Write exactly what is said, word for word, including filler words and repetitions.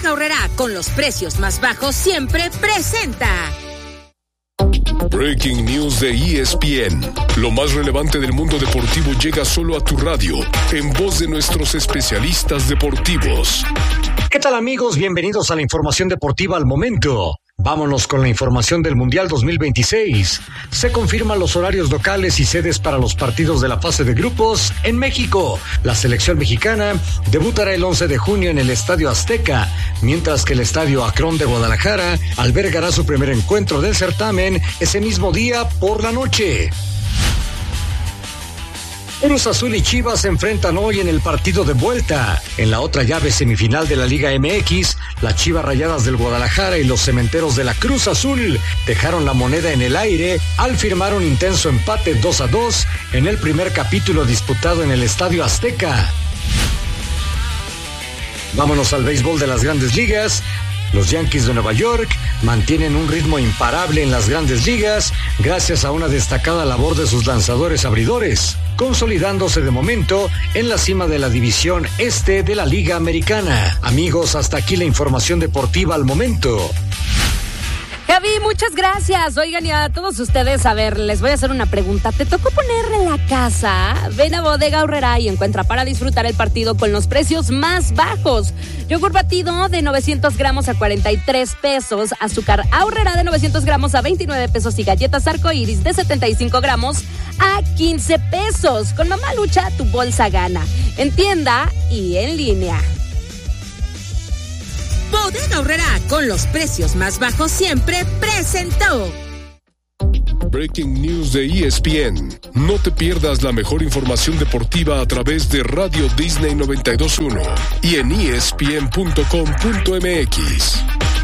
Bodega Aurrerá, con los precios más bajos siempre, presenta Breaking News de E S P N. Lo más relevante del mundo deportivo llega solo a tu radio, en voz de nuestros especialistas deportivos. ¿Qué tal, amigos? Bienvenidos a la información deportiva al momento. Vámonos con la información del Mundial dos mil veintiséis. Se confirman los horarios locales y sedes para los partidos de la fase de grupos en México. La selección mexicana debutará el once de junio en el Estadio Azteca, mientras que el Estadio Akron de Guadalajara albergará su primer encuentro del certamen ese mismo día por la noche. Cruz Azul y Chivas se enfrentan hoy en el partido de vuelta. En la otra llave semifinal de la Liga M X, las Chivas Rayadas del Guadalajara y los Cementeros de la Cruz Azul dejaron la moneda en el aire al firmar un intenso empate dos a dos en el primer capítulo disputado en el Estadio Azteca. Vámonos al béisbol de las Grandes Ligas. Los Yankees de Nueva York mantienen un ritmo imparable en las Grandes Ligas gracias a una destacada labor de sus lanzadores abridores, consolidándose de momento en la cima de la división este de la Liga Americana. Amigos, hasta aquí la información deportiva al momento. Javi, muchas gracias. Oigan, y a todos ustedes, a ver, les voy a hacer una pregunta. ¿Te tocó ponerle la casa? Ven a Bodega Aurrerá y encuentra para disfrutar el partido con los precios más bajos. Yogur batido de novecientos gramos a cuarenta y tres pesos, azúcar Aurrerá de novecientos gramos a veintinueve pesos y galletas arcoíris de setenta y cinco gramos a quince pesos. Con Mamá Lucha, tu bolsa gana. En tienda y en línea. Bodega Aurrerá, con los precios más bajos siempre, presentó Breaking News de E S P N. No te pierdas la mejor información deportiva a través de Radio Disney noventa y dos punto uno y en E S P N punto com punto M X.